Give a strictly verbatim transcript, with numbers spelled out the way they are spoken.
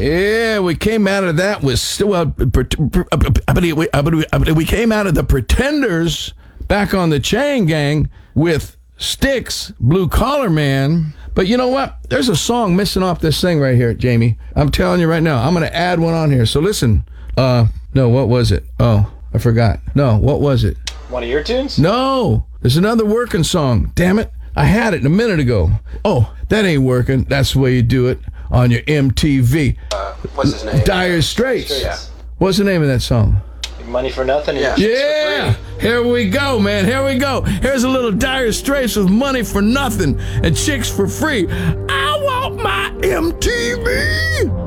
Yeah, we came out of that with well, we came out of the Pretenders back on the Chain Gang with Styx, Blue Collar Man. But you know what? There's a song missing off this thing right here, Jamie. I'm telling you right now. I'm going to add one on here. So listen. Uh, no, what was it? Oh, I forgot. No, what was it? One of your tunes? No, there's another working song. Damn it. I had it a minute ago. Oh, that ain't working. That's the way you do it on your M T V. Uh, what's his name? Dire Straits. Yeah. What's the name of that song? Money for Nothing? Yeah. Yeah, here we go, man. Here we go. Here's a little Dire Straits with Money for Nothing and Chicks for Free. I want my M T V.